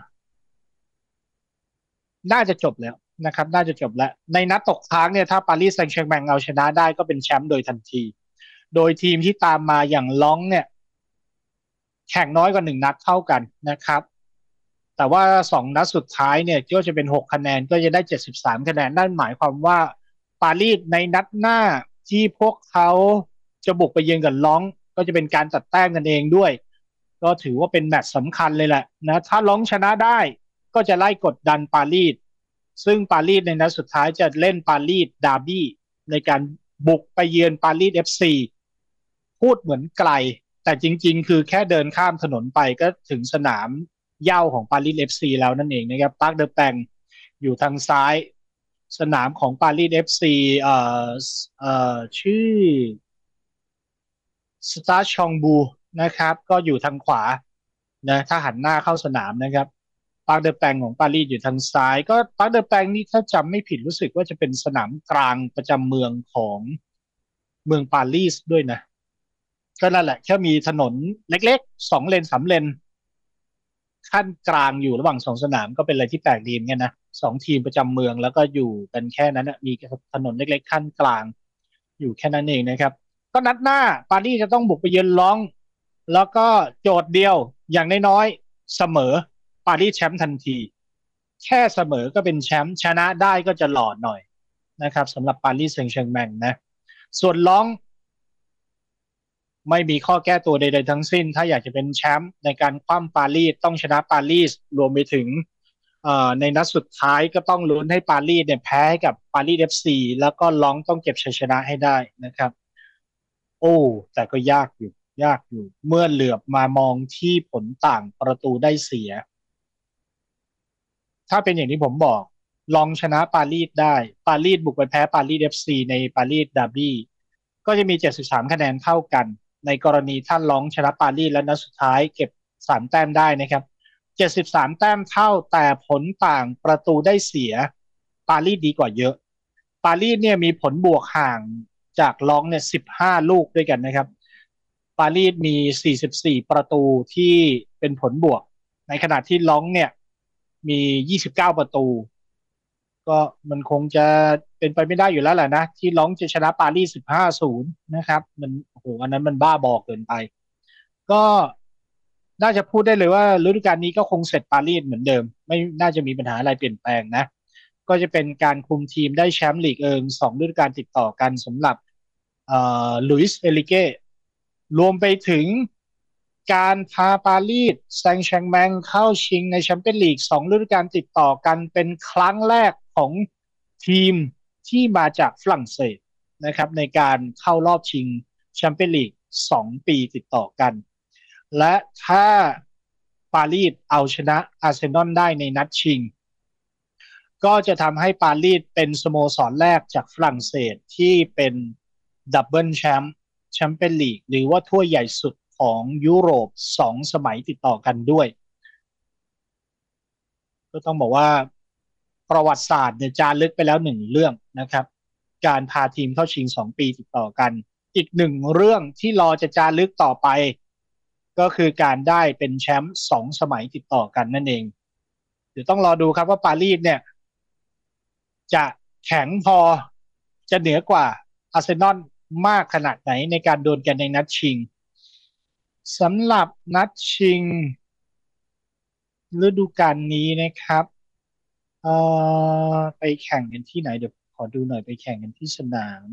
น่าจะจบแล้วนะครับน่าจะจบแล้วในนัดตกค้างเนี่ยถ้าปารีสแซงต์แชร์แมงเอาชนะได้ก็เป็นแชมป์โดยทันทีโดยทีมที่ตามมาอย่างล้องเนี่ยแข่งน้อยกว่าหนึ่งนัดเท่ากันนะครับแต่ว่าสองนัดสุดท้ายเนี่ยก็จะเป็นหกคะแนนก็จะได้เจ็ดสิบสามคะแนนนั่นหมายความว่าปารีสในนัดหน้าที่พวกเขาจะบุกไปเยือนกับล้องก็จะเป็นการตัดแต้มกันเองด้วยก็ถือว่าเป็นแมตช์สำคัญเลยแหละนะถ้าล้องชนะได้ก็จะไล่กดดันปารีสซึ่งปารีสในนัดสุดท้ายจะเล่นปารีสดาร์บี้ในการบุกไปเยือนปารีส เอฟ ซี พูดเหมือนไกลแต่จริงๆคือแค่เดินข้ามถนนไปก็ถึงสนามเหย้าของปารีส เอฟ ซี แล้วนั่นเองนะครับปาร์คเดอแปงอยู่ทางซ้ายสนามของปารีส เอฟ ซี เอ่อเอ่อชื่อสตาร์ชองบูนะครับก็อยู่ทางขวานะถ้าหันหน้าเข้าสนามนะครับปาร์คเดอแปงของปารีสอยู่ทางซ้ายก็ปาร์คเดอแปงนี่ถ้าจำไม่ผิดรู้สึกว่าจะเป็นสนามกลางประจำเมืองของเมืองปารีสด้วยนะก็นั่นแหละแค่มีถนนเล็กๆสองเลนสามเลนขั้นกลางอยู่ระหว่างสองสนามก็เป็นอะไรที่แปลกดีเหมือนกันนะสองทีมประจำเมืองแล้วก็อยู่กันแค่นั้นนะมีถนนเล็กๆขั้นกลางอยู่แค่นั้นเองนะครับก็นัดหน้าปารีสจะต้องบุกไปเยือนลองแล้วก็โจทย์เดียวอย่างน้อยๆเสมอปารีสแชมป์ทันทีแค่เสมอก็เป็นแชมป์ชนะได้ก็จะหล่อหน่อยนะครับสำหรับปารีสแซงต์แชร์กแมงนะส่วนลองไม่มีข้อแก้ตัวใดๆทั้งสิ้นถ้าอยากจะเป็นแชมป์ในการคว่ำปารีสต้องชนะปารีสรวมไปถึงในนัดสุดท้ายก็ต้องลุ้นให้ปารีสเนี่ยแพ้กับปารีส เอฟ ซี แล้วก็ลองต้องเก็บชัยชนะให้ได้นะครับโอ้แต่ก็ยากอยู่ยากอยู่เมื่อเหลือบมามองที่ผลต่างประตูได้เสียถ้าเป็นอย่างที่ผมบอกลองชนะปารีสได้ปารีสบุกไปแพ้ปารีส เอฟ ซี ในปารีสดาร์บี้ก็จะมีเจ็ดสิบสามคะแนนเท่ากันในกรณีท่านลองชนะปารีสและนัดสุดท้ายเก็บสามแต้มได้นะครับเจ็ดสิบสามแต้มเท่าแต่ผลต่างประตูได้เสียปารีสดีกว่าเยอะปารีสเนี่ยมีผลบวกห่างจากลองเนี่ยสิบห้าลูกด้วยกันนะครับปารีสมีสี่สิบสี่ประตูที่เป็นผลบวกในขณะที่ลองเนี่ยมียี่สิบเก้าประตูก็มันคงจะเป็นไปไม่ได้อยู่แล้วแหละนะที่ลองจะชนะปารีส สิบห้าศูนย์ นะครับมันโอ้โหอันนั้นมันบ้าบอเกินไปก็น่าจะพูดได้เลยว่าฤดูกาลนี้ก็คงเสร็จปารีสเหมือนเดิมไม่น่าจะมีปัญหาอะไรเปลี่ยนแปลงนะก็จะเป็นการคุมทีมได้แชมป์ลีกเอิงสองฤดูกาลติดต่อกันสำหรับเอ่อลุยส์เอลิเก้รวมไปถึงการพาปารีสแซงต์แชร์กแมงเข้าชิงในแชมเปี้ยนลีกสองฤดูกาลติดต่อกันเป็นครั้งแรกของทีมที่มาจากฝรั่งเศสนะครับในการเข้ารอบชิงแชมเปี้ยนลีกสองปีติดต่อกันและถ้าปารีสเอาชนะอาร์เซนอลได้ในนัดชิงก็จะทำให้ปารีสเป็นสโมสรแรกจากฝรั่งเศสที่เป็นดับเบิลแชมป์แชมเปี้ยนลีกหรือว่าถ้วยใหญ่สุดของยุโรปสองสมัยติดต่อกันด้วยก็ต้องบอกว่าประวัติศาสตร์เนี่ยจารึกไปแล้วหนึ่งเรื่องนะครับการพาทีมเข้าชิงสองปีติดต่อกันอีกหนึ่งเรื่องที่รอจะจารึกต่อไปก็คือการได้เป็นแชมป์สองสมัยติดต่อกันนั่นเองเดี๋ยวต้องรอดูครับว่าปารีสเนี่ยจะแข็งพอจะเหนือกว่าอาร์เซนอลมากขนาดไหนในการดวลกันในนัดชิงสำหรับนัดชิงฤดูกาลนี้นะครับเอ่อไปแข่งกันที่ไหนเดี๋ยวขอดูหน่อยไปแข่งกันที่สนาม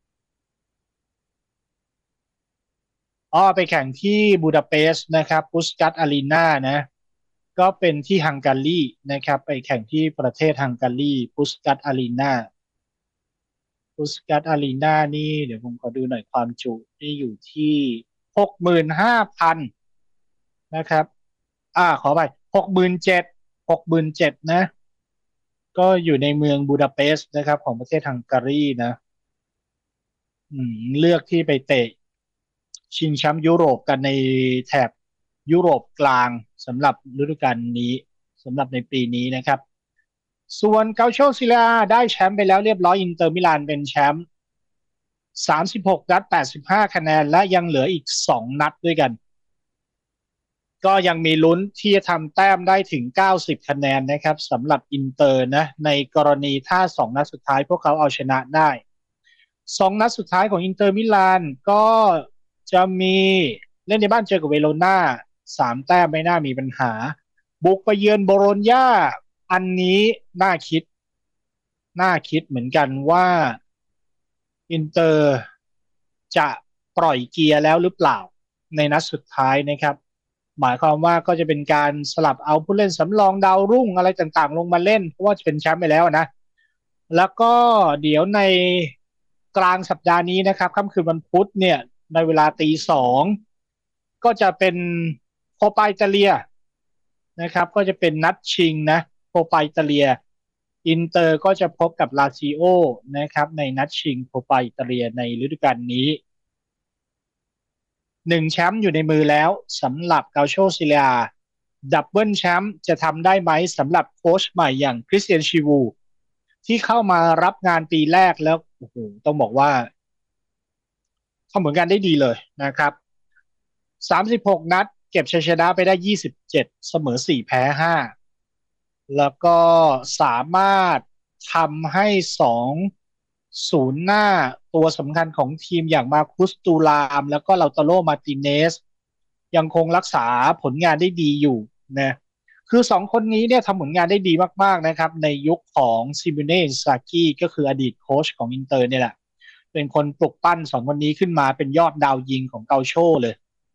อ๋อไปแข่งที่บูดาเปสต์นะครับพุสกัสอารีนานะก็เป็นที่ฮังการีนะครับไปแข่งที่ประเทศฮังการีพุสกัสอารีนาพุสกัสอารีนานี่เดี๋ยวผมขอดูหน่อยความจุนี่อยู่ที่หกหมื่นห้าพันนะครับอ่าขอไปหกหมื่นเจ็ดหกหมื่นเจ็ดนะก็อยู่ในเมืองบูดาเปสต์นะครับของประเทศฮังการีนะอืมเลือกที่ไปเตะชิงแชมป์ยุโรปกันในแถบยุโรปกลางสำหรับฤดูกาลนี้สำหรับในปีนี้นะครับส่วนเกาโชซิลาได้แชมป์ไปแล้วเรียบร้อยอินเตอร์มิลานเป็นแชมป์สามสิบหกนัดแปดสิบห้าคะแนนและยังเหลืออีกสองนัดด้วยกันก็ยังมีลุ้นที่จะทำแต้มได้ถึงเก้าสิบคะแนนนะครับสำหรับอินเตอร์นะในกรณีถ้าสองนัดสุดท้ายพวกเขาเอาชนะได้สองนัดสุดท้ายของอินเตอร์มิลานก็จะมีเล่นในบ้านเจอกับเวโรนาสามแต้มไม่น่ามีปัญหาบุกไปเยือนโบโลญญาอันนี้น่าคิดน่าคิดเหมือนกันว่าอินเตอร์จะปล่อยเกียร์แล้วหรือเปล่าในนัดสุดท้ายนะครับหมายความว่าก็จะเป็นการสลับเอาผู้เล่นสำรองดาวรุ่งอะไรต่างๆลงมาเล่นเพราะว่าจะเป็นแชมป์ไปแล้วนะแล้วก็เดี๋ยวในกลางสัปดาห์นี้นะครับค่ำคืนวันพุธเนี่ยในเวลาตีสองก็จะเป็นโคปาอิตาเลียนะครับก็จะเป็นนัดชิงนะโคปาอิตาเลียอินเตอร์ก็จะพบกับลาซิโอนะครับในนัดชิงโคปาอิตาเลียในฤดูกาลนี้หนึ่งแชมป์อยู่ในมือแล้วสำหรับเกาโชซิเลียดับเบิลแชมป์จะทำได้ไหมสำหรับโค้ชใหม่อย่างคริสเตียนชิวูที่เข้ามารับงานปีแรกแล้วโอ้โหต้องบอกว่าทำผลงานได้ดีเลยนะครับสามสิบหกนัดเก็บชัยชนะไปได้ยี่สิบเจ็ดเสมอสี่แพ้ห้าแล้วก็สามารถทำให้สองศูนย์หน้าตัวสำคัญของทีมอย่างมาคุสตูรามแล้วก็ลาตาโรมาร์ติเนสยังคงรักษาผลงานได้ดีอยู่นะคือสองคนนี้เนี่ยทำผลงานได้ดีมากๆนะครับในยุคของซิโมเน่อินซากิก็คืออดีตโค้ชของอินเตอร์เนี่ยแหละเป็นคนปลุกปั้นสองคนนี้ขึ้นมาเป็นยอดดาวยิงของเกาโชเลย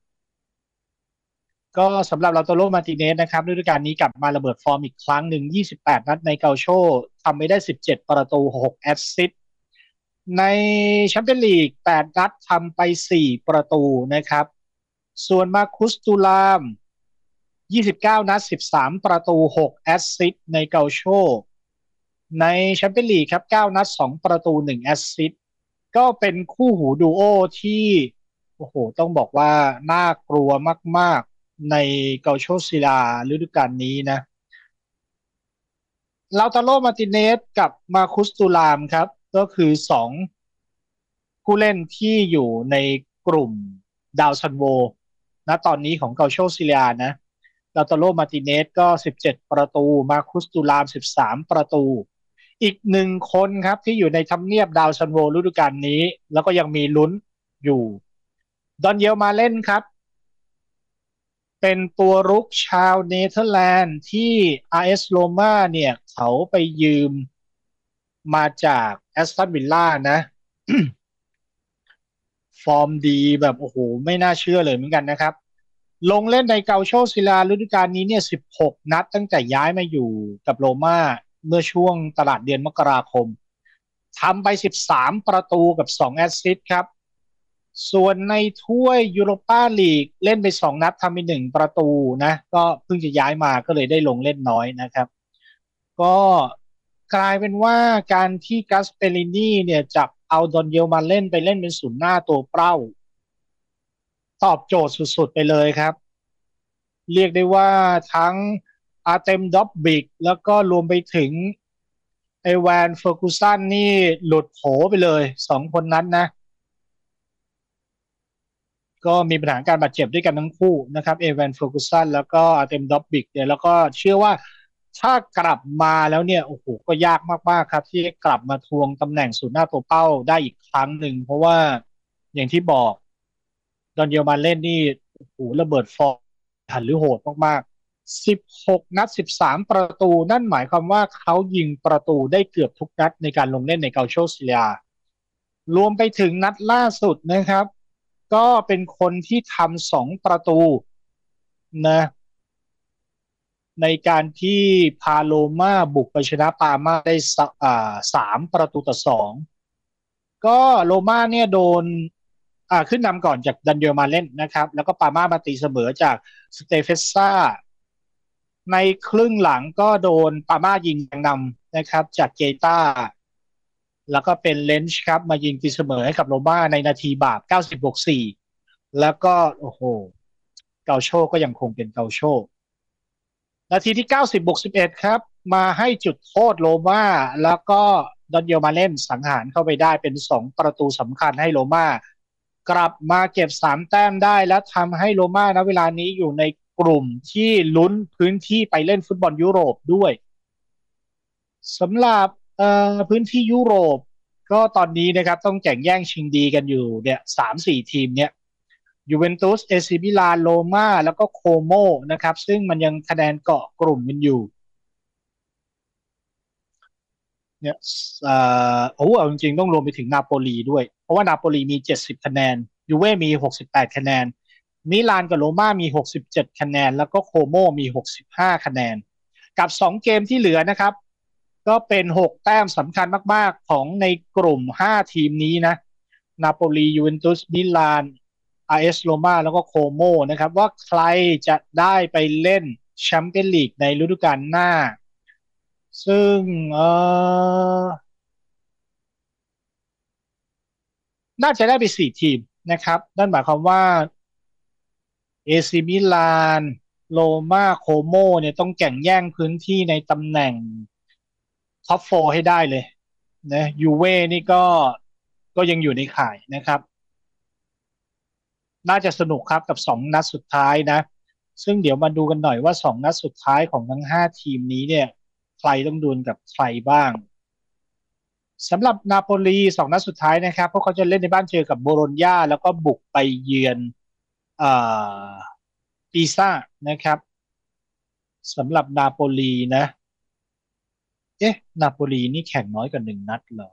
ก็สำหรับลาตาโรมาร์ติเนสนะครับฤดูกาลนี้กลับมาระเบิดฟอร์มอีกครั้งหนึ่งยี่สิบแปดนัดในเกาโชทำไปได้สิบเจ็ดประตูหกแอสซิสต์ในแชมเปี้ยนลีกแปดนัดทำไปสี่ประตูนะครับส่วนมาคุสตูรามยี่สิบเก้านัดสิบสามประตูหกแอสซิสต์ในเกาโชในแชมเปี้ยนลีกครับเก้านัดสองประตูหนึ่งแอสซิสต์ก็เป็นคู่หูดูโอที่โอ้โหต้องบอกว่าน่ากลัวมากๆในเกาโชซิลาฤดูกาลนี้นะลาตาโรมาร์ติเนสกับมาคุสตูรามครับก็คือสองผู้เล่นที่อยู่ในกลุ่มดาวซันโวนะตอนนี้ของเกาโชซิลานะลาตาโรมาร์ติเนสก็สิบเจ็ดประตูมาคุสตูรามสิบสามประตูอีกหนึ่งคนครับที่อยู่ในทำเนียบดาวซันโวฤดูกาลนี้แล้วก็ยังมีลุ้นอยู่ดอนเยลมาเล่นครับเป็นตัวรุกชาวเนเธอร์แลนด์ที่ อาร์ เอส Roma เนี่ยเขาไปยืมมาจากแอสตันวิลล่านะ ฟอร์มดีแบบโอ้โหไม่น่าเชื่อเลยเหมือนกันนะครับลงเล่นในเกาโชซิลาฤดูกาลนี้เนี่ยสิบหกนัดตั้งแต่ย้ายมาอยู่กับโรม่าเมื่อช่วงตลาดเดือนมกราคมทำไปสิบสามประตูกับสองแอสซิสต์ครับส่วนในถ้วยยูโรปาลีกเล่นไปสองนัดทำไปหนึ่งประตูนะก็เพิ่งจะย้ายมาก็เลยได้ลงเล่นน้อยนะครับก็กลายเป็นว่าการที่กัสเปรินีเนี่ยจับเอาดอนเยลมาเล่นไปเล่นเป็นศูนย์หน้าตัวเป้าตอบโจทย์สุดๆไปเลยครับเรียกได้ว่าทั้งอาร์เต็มดอบบิกแล้วก็รวมไปถึงไอแวนเฟอร์กูสันนี่หลุดโผไปเลยสองคนนั้นนะก็มีปัญหาการบาดเจ็บด้วยกันทั้งคู่นะครับเอแวนเฟอร์กูสันแล้วก็อาร์เต็มดอบบิกเนี่ยแล้วก็เชื่อว่าถ้ากลับมาแล้วเนี่ยโอ้โหก็ยากมากๆครับที่จะกลับมาทวงตำแหน่งศูนย์หน้าตัวเป้าได้อีกครั้งหนึ่งเพราะว่าอย่างที่บอกดอนเยลมาเล่นนี่โอ้โหระเบิดฟอร์มหันหรือโหดมากๆสิบหกนัดสิบสามประตูนั่นหมายความว่าเขายิงประตูได้เกือบทุกนัดในการลงเล่นในเกาโชซิลารวมไปถึงนัดล่าสุดนะครับก็เป็นคนที่ทำสองประตูนะในการที่พาโลมาบุกไปชนะปามาได้อ่าสามประตูต่อสองก็โรม่าเนี่ยโดนอ่าขึ้นนำก่อนจากดันเยลมาเล่นนะครับแล้วก็ปามามาตีเสมอจากสเตเฟซ่าในครึ่งหลังก็โดนปามายิงนำนะครับจากเกต้าแล้วก็เป็นเลนช์ครับมายิงตีเสมอให้กับโรม่าในนาทีบาปเก้าสิบบวกสี่แล้วก็โอ้โหเกาโชก็ยังคงเป็นเกาโชนาทีที่เก้าสิบบวกสิบเอ็ดครับมาให้จุดโทษโรม่าแล้วก็ดอนเยลมาเล่นสังหารเข้าไปได้เป็นสองประตูสำคัญให้โรม่ากลับมาเก็บสามแต้มได้และทำให้โรม่าณเวลานี้อยู่ในกลุ่มที่ลุ้นพื้นที่ไปเล่นฟุตบอลยุโรปด้วยสำหรับพื้นที่ยุโรปก็ตอนนี้นะครับต้องแข่งแย่งชิงดีกันอยู่เนี่ยสามสี่ทีมเนี่ยยูเวนตุสเอซิมิลานโรม่าแล้วก็โคโมนะครับซึ่งมันยังคะแนนเกาะกลุ่มกันอยู่เนี่ยอ่าโอ้เอาจริงๆต้องรวมไปถึงนาโปลีด้วยเพราะว่านาโปลีมีเจ็ดสิบคะแนนยูเว่มีหกสิบแปดคะแนนมิลานกับโรม่ามีหกสิบเจ็ดคะแนนแล้วก็โคโมมีหกสิบห้าคะแนนกับสองเกมที่เหลือนะครับก็เป็นหกแต้มสำคัญมากๆของในกลุ่มห้าทีมนี้นะนาโปลียูเวนตุสมิลาน อาร์ เอส โรม่าแล้วก็โคโมนะครับว่าใครจะได้ไปเล่นแชมเปี้ยนลีกในฤดูกาลหน้าซึ่งเออน่าจะได้ไปสี่ทีมนะครับนั่นหมายความว่าเอซีมิลานโรม่าโคโมเนี่ยต้องแข่งแย่งพื้นที่ในตำแหน่งท็อปโฟร์ให้ได้เลยนะยูเว่นี่ก็ก็ยังอยู่ในข่ายนะครับน่าจะสนุกครับกับสองนัดสุดท้ายนะซึ่งเดี๋ยวมาดูกันหน่อยว่าสองนัดสุดท้ายของทั้งห้าทีมนี้เนี่ยใครต้องดวลกับใครบ้างสำหรับนาโปลีสองนัดสุดท้ายนะครับพวกเขาจะเล่นในบ้านเจอกับโบโลญญาแล้วก็บุกไปเยือนอ่าปีซ่านะครับสำหรับนาโปลีนะเอ๊ะนาโปลีนี่แข่งน้อยกว่าหนึ่งนัดเหรอ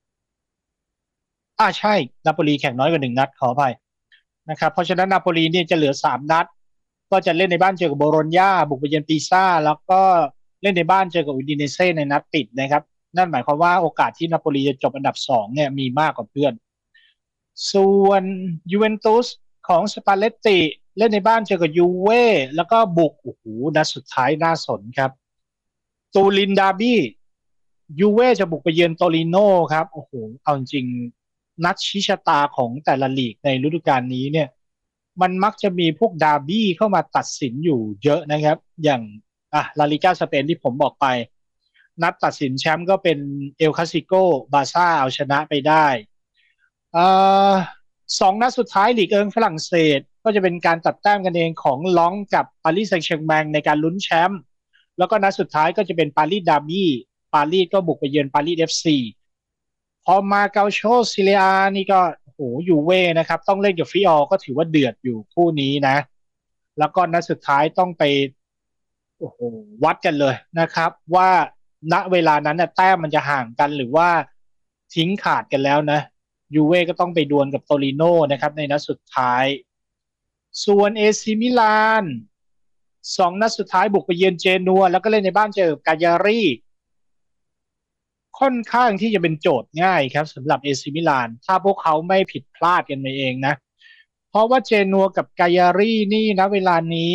อ่าใช่นาโปลีแข่งน้อยกว่าหนึ่งนัดขออภัยนะครับเพราะฉะนั้นนาโปลีเนี่ยจะเหลือสามนัดก็จะเล่นในบ้านเจอกับโบโลญญาบุกไปเยือนปีซ่าแล้วก็เล่นในบ้านเจอกับอุดิเนเซ่ในนัดปิดนะครับนั่นหมายความว่าโอกาสที่นาโปลีจะจบอันดับสองเนี่ยมีมากกว่าเพื่อนส่วนยูเวนตุสของสปาเลตติเล่นในบ้านเจอกับยูเว่แล้วก็บุกโอ้โหนัดสุดท้ายน่าสนครับตูรินดาร์บี้ยูเว่จะบุกไปเยือนโตริโน่ครับโอ้โหเอาจริงนัดชี้ชะตาของแต่ละลีกในฤดูกาลนี้เนี่ยมันมักจะมีพวกดาร์บี้เข้ามาตัดสินอยู่เยอะนะครับอย่างอ่ะลาลิก้าสเปนที่ผมบอกไปนัดตัดสินแชมป์ก็เป็นเอลคลาสิโกบาร์ซ่าเอาชนะไปได้อ่าสองนัดสุดท้ายลีกเอิงฝรั่งเศสก็จะเป็นการตัดแต้มกันเองของล็องกับปารีสแซงต์แชร์แมงในการลุ้นแชมป์แล้วก็นัดสุดท้ายก็จะเป็นปารีสดาร์บี้ปารีสก็บุกไปเยือนปารีส เอฟ ซี พอมาเกาโชซิเลียนี่ก็โอ้โหยูเว่นะครับต้องเล่นกับฟิออก็ถือว่าเดือดอยู่คู่นี้นะแล้วก็นัดสุดท้ายต้องไปโอ้โหวัดกันเลยนะครับว่าณเวลานั้นน่ะแต้มมันจะห่างกันหรือว่าทิ้งขาดกันแล้วนะยูเว่ก็ต้องไปดวลกับโตริโน่นะครับในนัดสุดท้ายส่วนเอซีมิลานสองนัดสุดท้ายบุกไปเยือนเจนัวแล้วก็เล่นในบ้านเจอกับกาญารีค่อนข้างที่จะเป็นโจทย์ง่ายครับสำหรับเอซิมิลานถ้าพวกเขาไม่ผิดพลาดกันไปเองนะเพราะว่าเจนัวกับกาญารีนี่นะเวลานี้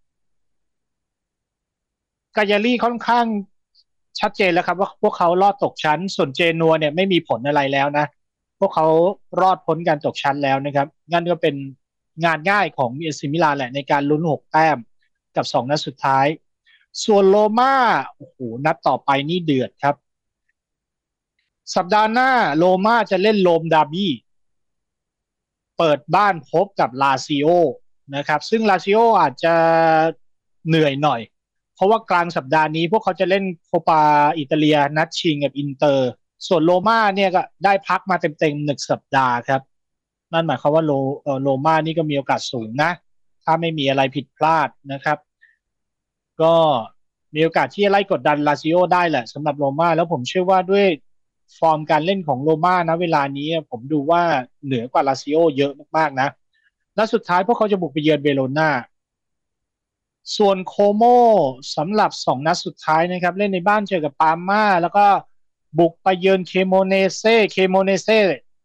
กาญารีค่อนข้างชัดเจนแล้วครับว่าพวกเขารอดตกชั้นส่วนเจนัวเนี่ยไม่มีผลอะไรแล้วนะพวกเขารอดพ้นการตกชั้นแล้วนะครับงั้นก็เป็นงานง่ายของเอซิมิลานแหละในการลุ้นหกแต้มกับสองนัดสุดท้ายส่วนโรม่าโอ้โหนัดต่อไปนี่เดือดครับสัปดาห์หน้าโรม่าจะเล่นโรมดาร์บี้เปิดบ้านพบกับลาซิโอนะครับซึ่งลาซิโออาจจะเหนื่อยหน่อยเพราะว่ากลางสัปดาห์นี้พวกเขาจะเล่นโคปาอิตาเลียนัดชิงกับอินเตอร์ส่วนโรม่าเนี่ยก็ได้พักมาเต็มๆหนึ่งสัปดาห์ครับนั่นหมายความว่าโรโรม่านี่ก็มีโอกาสสูงนะถ้าไม่มีอะไรผิดพลาดนะครับก็มีโอกาสที่จะไล่กดดันลาซิโอได้แหละสำหรับโรม่าแล้วผมเชื่อว่าด้วยฟอร์มการเล่นของโรม่านะเวลานี้ผมดูว่าเหนือกว่าลาซิโอเยอะมากๆนะและสุดท้ายพวกเขาจะบุกไปเยือนเบโลนาส่วนโคโมสำหรับสองนัดสุดท้ายนะครับเล่นในบ้านเจอกับปาร์มาแล้วก็บุกไปเยือนเคโมเนเซ่เคโมเนเซ่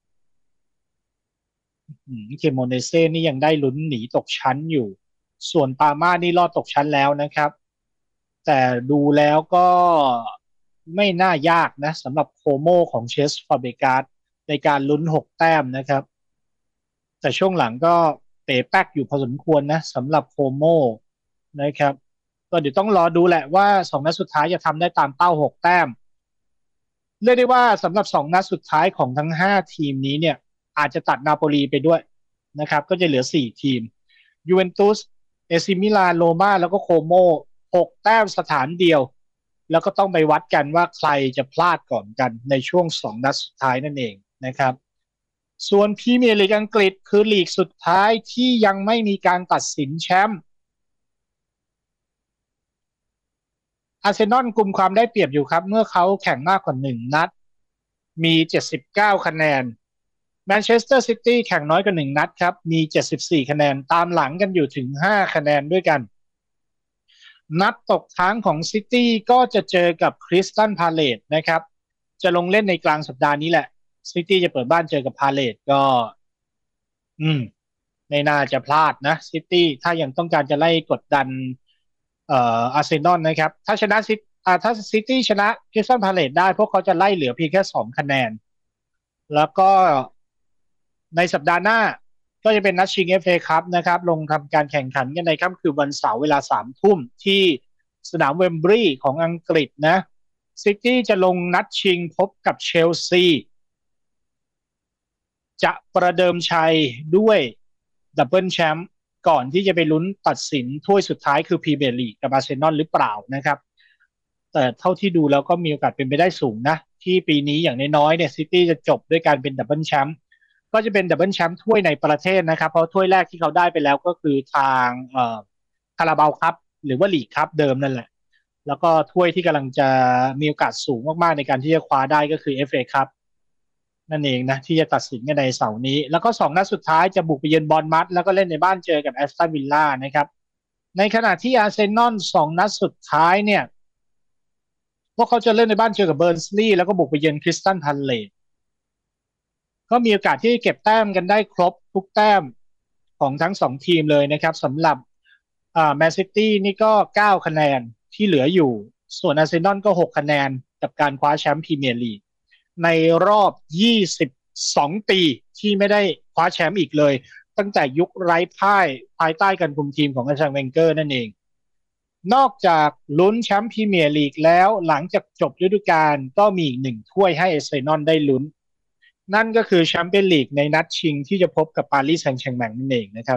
เคโมเนเซ่นี่ยังได้ลุ้นหนีตกชั้นอยู่ส่วนปาร์มานี่รอดตกชั้นแล้วนะครับแต่ดูแล้วก็ไม่น่ายากนะสำหรับโคโมของเชสฟาเบกาสในการลุ้นหกแต้มนะครับแต่ช่วงหลังก็เป๋แป๊กอยู่พอสมควรนะสำหรับโคโมนะครับก็เดี๋ยวต้องรอดูแหละว่าสองนัดสุดท้ายจะทำได้ตามเป้าหกแต้มเรียกได้ว่าสำหรับสองนัดสุดท้ายของทั้งห้าทีมนี้เนี่ยอาจจะตัดนาโปลีไปด้วยนะครับก็จะเหลือสี่ทีมยูเวนตุสเอซิมิลานโรม่าแล้วก็โคโมหกแต้มสถานเดียวแล้วก็ต้องไปวัดกันว่าใครจะพลาดก่อนกันในช่วงสองนัดสุดท้ายนั่นเองนะครับส่วนพรีเมียร์ลีกอังกฤษคือลีกสุดท้ายที่ยังไม่มีการตัดสินแชมป์อาร์เซนอลกุมความได้เปรียบอยู่ครับเมื่อเขาแข่งมากกว่าหนึ่งนัดมีเจ็ดสิบเก้าคะแนนแมนเชสเตอร์ซิตี้แข่งน้อยกว่าหนึ่งนัดครับมีเจ็ดสิบสี่คะแนนตามหลังกันอยู่ถึงห้าคะแนนด้วยกันนัดตกค้างของซิตี้ก็จะเจอกับคริสตัลพาเลซนะครับจะลงเล่นในกลางสัปดาห์นี้แหละซิตี้จะเปิดบ้านเจอกับพาเลซก็อืมไม่น่าจะพลาดนะซิตี้ถ้ายังต้องการจะไล่กดดันเอ่ออาร์เซนอลนะครับถ้าชนะซิอ่าถ้าซิตี้ชนะคริสตัลพาเลซได้พวกเขาจะไล่เหลือเพียงแค่สองคะแนนแล้วก็ในสัปดาห์หน้าก็จะเป็นนัดชิง เอฟ เอ Cup นะครับลงทำการแข่งขันกันในค่ำคืนวันเสาร์เวลาสามทุ่มที่สนามเวมบลีย์ของอังกฤษนะซิตี้จะลงนัดชิงพบกับเชลซีจะประเดิมชัยด้วยดับเบิลแชมป์ก่อนที่จะไปลุ้นตัดสินถ้วยสุดท้ายคือพรีเมียร์ลีกกับอาร์เซนอลหรือเปล่านะครับแต่เท่าที่ดูแล้วก็มีโอกาสเป็นไปได้สูงนะที่ปีนี้อย่างน้อยๆเนี่ยซิตี้จะจบด้วยการเป็นดับเบิลแชมป์ก็จะเป็นดับเบิลแชมป์ถ้วยในประเทศนะครับเพราะถ้วยแรกที่เขาได้ไปแล้วก็คือทางเอ่อคาราบาวคัพหรือว่าลีกคัพเดิมนั่นแหละแล้วก็ถ้วยที่กำลังจะมีโอกาสสูงมากๆในการที่จะคว้าได้ก็คือ เอฟ เอ Cup นั่นเองนะที่จะตัดสินกันในเสาร์นี้แล้วก็สองนัดสุดท้ายจะบุกไปเยือนบอร์นมัธแล้วก็เล่นในบ้านเจอกับแอสตันวิลล่านะครับในขณะที่อาร์เซนอลสองนัดสุดท้ายเนี่ยพวกเขาจะเล่นในบ้านเจอกับเบิร์นส์ลีย์แล้วก็บุกไปเยือนคริสตัลพาเลซก็มีโอกาสที่เก็บแต้มกันได้ครบทุกแต้มของทั้งสองทีมเลยนะครับสำหรับอ่าแมนซิตี้นี่ก็เก้าคะแนนที่เหลืออยู่ส่วนอาร์เซนอลก็หกคะแนนกับการคว้าแชมป์พรีเมียร์ลีกในรอบยี่สิบสองปีที่ไม่ได้คว้าแชมป์อีกเลยตั้งแต่ยุคไร้พ่ายภายใต้การคุมทีมของอาจารย์เวนเกอร์นั่นเองนอกจากลุ้นแชมป์พรีเมียร์ลีกแล้วหลังจากจบฤดูกาลก็มีอีกหนึ่งถ้วยให้อาร์เซนอลได้ลุ้นนั่นก็คือแชมเปี้ยนลีกในนัดชิงที่จะพบกับปารีสแซงต์แชร์แมงนั่นเองนะครับ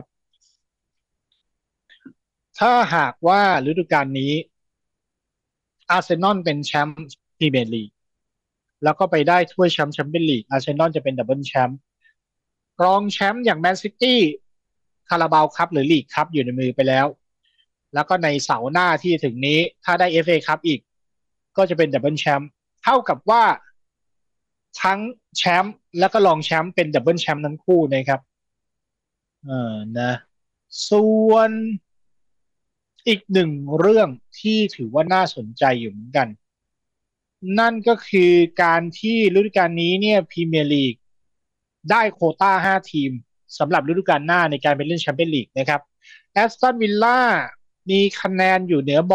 ถ้าหากว่าฤดูกาลนี้อาร์เซนอลเป็นแชมป์พรีเมียร์ลีกแล้วก็ไปได้ถ้วยแชมป์แชมเปี้ยนลีกอาร์เซนอลจะเป็นดับเบิลแชมป์รองแชมป์อย่างแมนซิตี้คาราบาวคัพหรือลีกคัพอยู่ในมือไปแล้วแล้วก็ในเสาร์หน้าที่ถึงนี้ถ้าได้ เอฟ เอ Cup อีกก็จะเป็นดับเบิลแชมป์เท่ากับว่าทั้งแชมป์แล้วก็รองแชมป์เป็นดับเบิลแชมป์ทั้งคู่นะครับเออนะส่วนอีกหนึ่งเรื่องที่ถือว่าน่าสนใจอยู่เหมือนกันนั่นก็คือการที่ฤดูกาลนี้เนี่ยพรีเมียร์ลีกได้โควต้าห้าทีมสำหรับฤดูกาลหน้าในการไปเล่นแชมเปี้ยนลีกนะครับแอสตันวิลล่ามีคะแนนอยู่เหนือบ